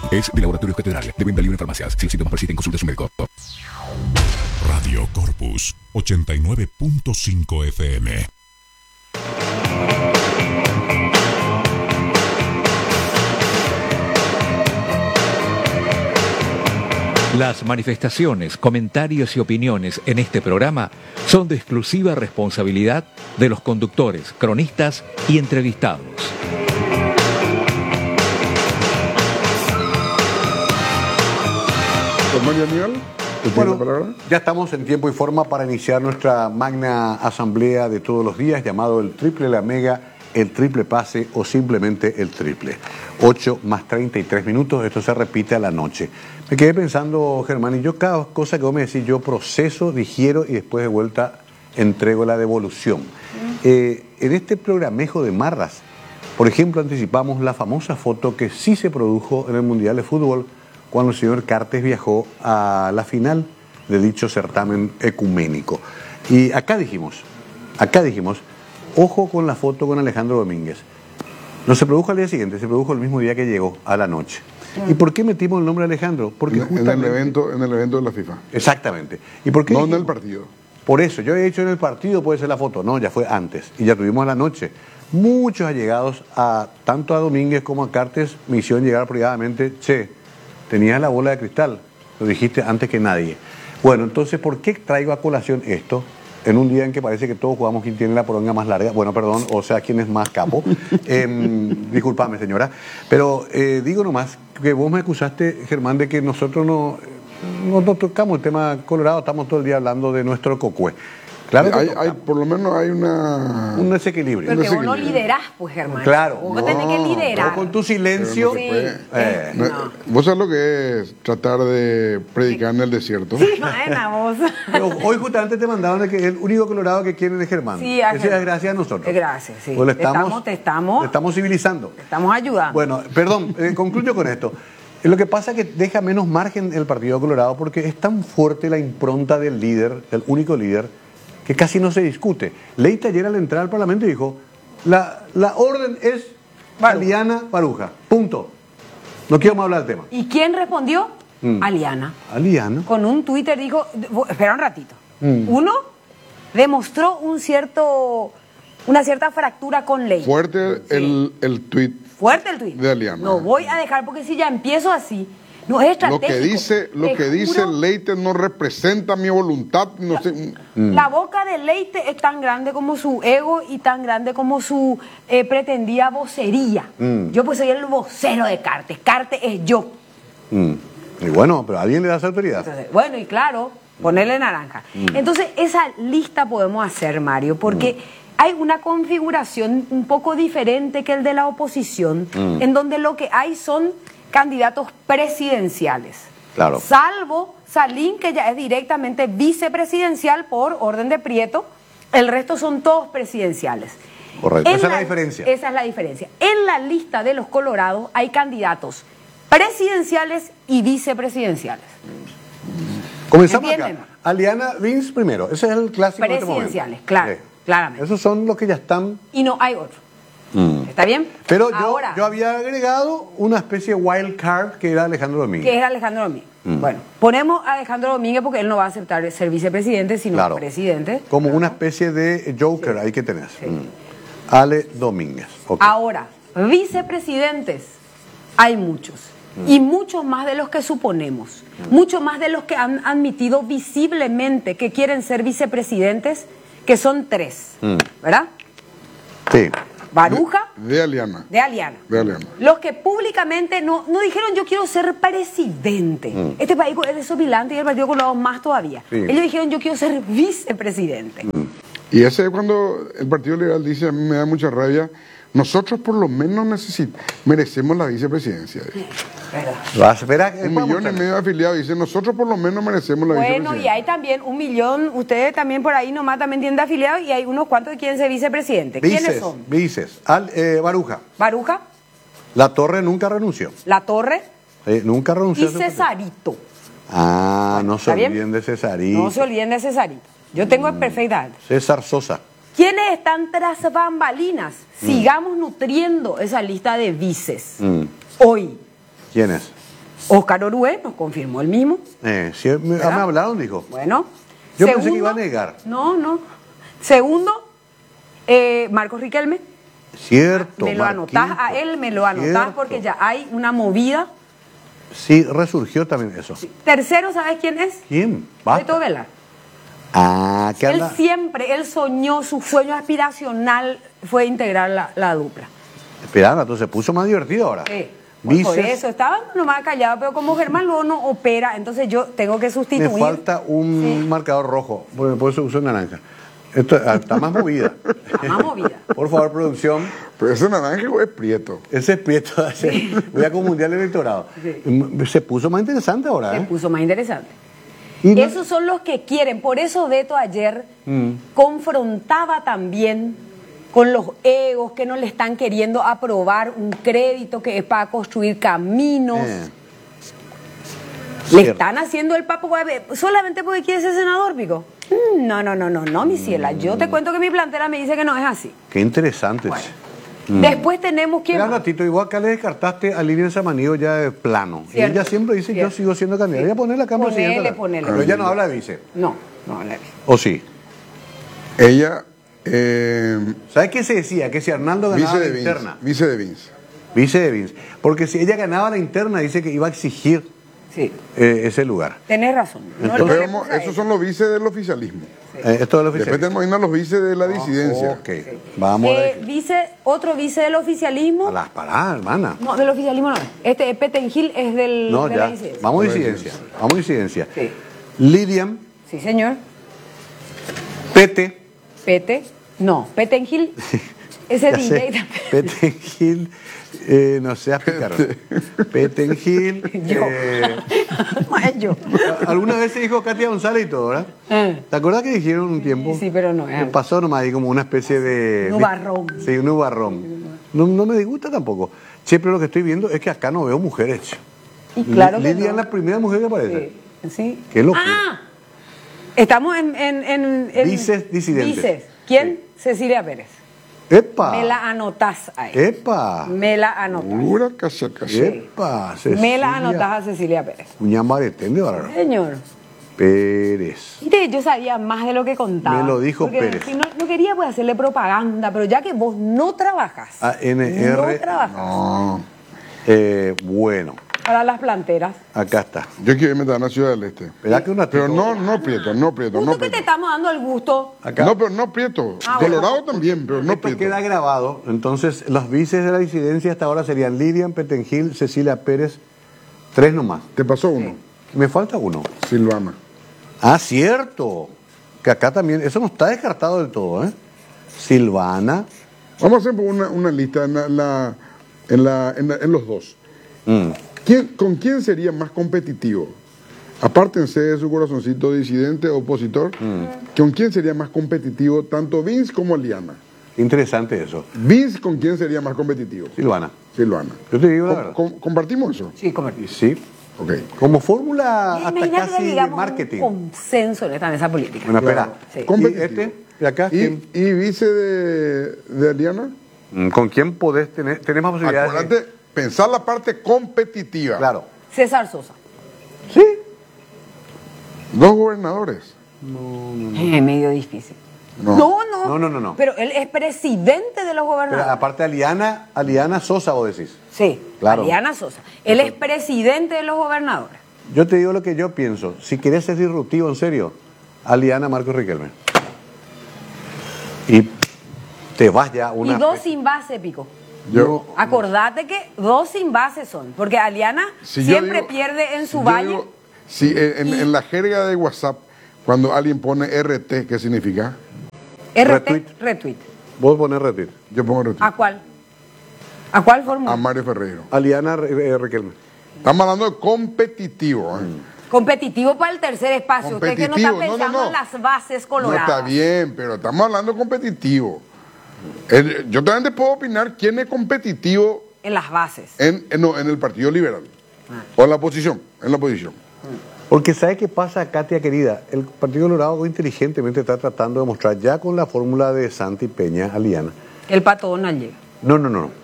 Es de Laboratorios Catedral, de venta libre en farmacias. Si los síntomas persisten, consulte a su médico. Radio Corpus 89.5 FM. Las manifestaciones, comentarios y opiniones en este programa son de exclusiva responsabilidad de los conductores, cronistas y entrevistados. Mario Aníbal, bueno, ya estamos en tiempo y forma para iniciar nuestra magna asamblea de todos los días, llamado el triple, la mega, el triple pase o simplemente el triple. 8 más 33 minutos, esto se repite a la noche. Me quedé pensando, Germán, y yo cada cosa que vos me decís, yo proceso, digiero y después de vuelta entrego la devolución. En este programejo de marras, por ejemplo, anticipamos la famosa foto que sí se produjo en el Mundial de Fútbol cuando el señor Cartes viajó a la final de dicho certamen ecuménico. Y acá dijimos, ojo con la foto con Alejandro Domínguez. No se produjo al día siguiente, se produjo el mismo día que llegó, a la noche. ¿Y por qué metimos el nombre de Alejandro? Porque en el evento de la FIFA. Exactamente. ¿Y por qué no dijimos? En el partido. Por eso, yo he dicho en el partido puede ser la foto. No, ya fue antes. Y ya tuvimos a la noche. Muchos allegados tanto a Domínguez como a Cartes me hicieron llegar privadamente, che, tenías la bola de cristal, lo dijiste antes que nadie. Bueno, entonces, ¿por qué traigo a colación esto? En un día en que parece que todos jugamos quien tiene la poronga más larga, bueno, perdón, o sea, quién es más capo. Disculpame, señora. Pero digo nomás que vos me acusaste, Germán, de que nosotros no tocamos el tema Colorado, estamos todo el día hablando de nuestro cocue. Claro hay por lo menos hay un desequilibrio. Porque vos no liderás, pues, Germán. Claro. Vos tenés que liderar. Con tu silencio. Sí. ¿Vos sabés lo que es tratar de predicar en el desierto? Sí, maena, vos. Pero hoy justamente te mandaron de que el único colorado que quieren es Germán. Sí, esa es gracias a nosotros. Es gracias, sí. Pues te estamos civilizando. Te estamos ayudando. Bueno, perdón, concluyo con esto. Lo que pasa es que deja menos margen el Partido Colorado porque es tan fuerte la impronta del líder, del único líder, que casi no se discute. Leite ayer al entrar al Parlamento dijo, la orden es Aliana Baruja, punto. No quiero más hablar del tema. ¿Y quién respondió? Aliana. Aliana. Con un Twitter dijo, espera un ratito. Uno demostró una cierta fractura con Leite. Fuerte el tuit. Fuerte el tuit. De Aliana. No voy a dejar porque si ya empiezo así, no es estratégico. Lo que dice Leite no representa mi voluntad. No sé. La boca de Leite es tan grande como su ego y tan grande como su pretendida vocería. Yo pues soy el vocero de Cartes. Cartes es yo. Y bueno, pero a alguien le das autoridad. Entonces, bueno, y claro, ponerle naranja. Entonces, esa lista podemos hacer, Mario, porque hay una configuración un poco diferente que el de la oposición, en donde lo que hay son candidatos presidenciales. Claro. Salvo Salín, que ya es directamente vicepresidencial por orden de Prieto, el resto son todos presidenciales. Correcto, esa es la diferencia. Esa es la diferencia. En la lista de los colorados hay candidatos presidenciales y vicepresidenciales. Comenzamos acá. Aliana Vince primero, ese es el clásico de este momento. Presidenciales, claro, claramente. Esos son los que ya están. Y no hay otro. ¿Está bien? Pero ahora, yo había agregado una especie de wild card que era Alejandro Domínguez. Que era Alejandro Domínguez. Bueno, ponemos a Alejandro Domínguez porque él no va a aceptar ser vicepresidente, sino presidente. Como una especie de joker ahí que tenés. Ale Domínguez. Okay. Ahora, vicepresidentes hay muchos. Y muchos más de los que suponemos. Muchos más de los que han admitido visiblemente que quieren ser vicepresidentes, que son 3. ¿Verdad? Sí. Baruja. De Aliana. De Aliana. Los que públicamente no dijeron yo quiero ser presidente. Este país es desopilante y el Partido Colorado más todavía. Sí. Ellos dijeron yo quiero ser vicepresidente. Y ese es cuando el Partido Liberal dice, a mí me da mucha rabia, nosotros por lo menos merecemos la vicepresidencia. Un millón y medio de afiliados dicen, nosotros por lo menos merecemos la vicepresidencia. Bueno, y hay también 1 millón, ustedes también por ahí nomás también tienen de afiliados y hay unos cuantos que quieren ser vicepresidente. ¿Quiénes son? Baruja. Baruja. La Torre nunca renunció. La Torre. Nunca renunció. Y Cesarito. No se olviden de Cesarito. No se olviden de Cesarito. Yo tengo perfectamente. César Sosa. ¿Quiénes están tras bambalinas? Sigamos nutriendo esa lista de vices. Hoy. ¿Quiénes? Óscar Orué nos confirmó el mismo. Sí, me hablaron, dijo. Bueno. Yo pensé que iba a negar. No. Segundo, Marcos Riquelme. Cierto. Me lo anotás a él, me lo anotás Cierto. porque ya hay una movida. Sí, resurgió también eso. Sí. Tercero, ¿sabes quién es? ¿Quién? Basta. Beto Velar. Ah, ¿qué Él anda? siempre, él soñó, su sueño aspiracional fue integrar la dupla. Espera, entonces se puso más divertido ahora. Sí. Por Vices, eso, estaba nomás callado, pero como Germán luego no opera, entonces yo tengo que sustituir. me falta un Sí. marcador rojo, porque por eso uso naranja. Esto está más movida. Está más movida. Por favor, producción. Pero ese naranja es prieto. Ese es Prieto. Voy a confundir el electorado. Se puso más interesante ahora, Se ¿eh? puso más interesante. Y no- Esos son los que quieren. Por eso Beto ayer confrontaba también con los egos que no le están queriendo aprobar un crédito que es para construir caminos. Le Cierto. están haciendo el papo solamente porque quiere ser senador, Pico. No, mi ciela. Yo te cuento que mi plantera me dice que no es así. Qué interesante. Después tenemos que... Mira, ratito, igual acá le descartaste a Lilian Samaniego ya de plano. Y Cierto, ella siempre dice, cierto. yo sigo siendo candidata. Voy a ponerla acá en presidenta. Ponele. Pero ella no habla de vice. No. ¿O sí? Ella, ¿Sabes qué se decía? Que si Arnaldo ganaba vice la de Vince. interna. Vice de Vince. Vice de Vince. Porque si ella ganaba la interna, dice que iba a exigir Sí, ese lugar. tenés razón. No Pero le vemos, puse a esos él. son los vices del oficialismo. Esto es lo Después oficial. tenemos que irnos a los vices de la disidencia. Ok, vamos a ver. Otro vice del oficialismo. A las paradas, hermana. No, del oficialismo no. Petengil es del No, de ya. la disidencia. Vamos a disidencia. Vamos a disidencia. Sí. Lilian, Sí, señor. Pete. Petengil. Ese Ya DJ sé, también. Petengil, no seas pícaro. Petengil. Yo. Yo. Alguna vez se dijo Katia González y todo, ¿verdad? ¿Te acuerdas que dijeron un tiempo? Sí, pero no. Me pasó nomás ahí como una especie de... Nubarrón. Sí, un nubarrón. No me disgusta tampoco. Che, pero lo que estoy viendo es que acá no veo mujeres. Y claro que Lilian es no. la primera mujer que aparece. Sí. Qué locura. Ah, estamos en Vices disidentes. Vices. ¿Quién? Cecilia Pérez. ¡Epa! Me la anotás ahí. ¡Epa! Me la anotás. Pura casa. ¡Epa! Me la anotás a Cecilia Pérez. Uñamaretén de Bárbara. Señor. Pérez. Viste, yo sabía más de lo que contaba. Me lo dijo Porque Pérez. si no quería pues hacerle propaganda, pero ya que vos no trabajas. ANR. No trabajas. No, Bueno, Para las planteras. acá está. yo quiero irme a la Ciudad del Este. Espera que un ratito. Pero no Prieto. Justo que te estamos dando el gusto. Acá. No, pero no Prieto. Ah, Colorado bueno. también, pero no Esto Prieto. queda grabado. Entonces, los vices de la disidencia hasta ahora serían Lilian, Petengil, Cecilia Pérez. 3 nomás. Te pasó uno. Me falta uno. Silvana. Ah, cierto. Que acá también. Eso no está descartado del todo, ¿eh? Silvana. Vamos a hacer una lista en los dos. ¿Con quién sería más competitivo? Apártense de su corazoncito disidente, opositor. ¿Con quién sería más competitivo tanto Vince como Liana? Interesante eso. Vince, ¿con quién sería más competitivo? Silvana. Silvana. Yo te digo la verdad. ¿Compartimos eso? Sí, convertir. Y sí. Ok. Como fórmula hasta Imagínate que casi de llegamos a marketing. un consenso en esta mesa política. Bueno, espera. Claro. Sí. ¿Y Competitivo. este? ¿Y acá? ¿Quién? ¿Y vice de Liana? ¿Con quién podés tener? ¿Tenés más posibilidades? Acuérdate, pensar la parte competitiva. Claro. César Sosa. Sí. 2 gobernadores. Es medio difícil. No. No. Pero él es presidente de los Pero gobernadores. aparte Aliana Sosa, vos decís. Sí, Claro. Aliana Sosa. Él es presidente de los gobernadores. Yo te digo lo que yo pienso. Si querés ser disruptivo, en serio, Aliana Marcos Riquelme. Y te vas ya una... Y 2 sin base, Pico. Yo, Acordate que 2 sin base son. Porque Aliana si yo siempre digo- pierde en su si yo valle. digo- si en la jerga de WhatsApp, cuando alguien pone RT, ¿qué significa? RT, retweet. Vos ponés retweet. Yo pongo RT. ¿A cuál? ¿A cuál fórmula? A Mario Ferreiro. Aliana Riquelme. Estamos hablando de competitivo. ¿eh? Competitivo para el tercer espacio. Usted que no está Competitivo, no, pensando no. en las bases No coloradas. está bien, pero estamos hablando de competitivo. Yo también te puedo opinar quién es competitivo En las bases. en el Partido Liberal. O en la oposición. En la oposición. Porque ¿sabe qué pasa, Katia querida? El Partido Colorado inteligentemente está tratando de mostrar ya con la fórmula de Santi Peña, Aliana. El pato Donald llega. No.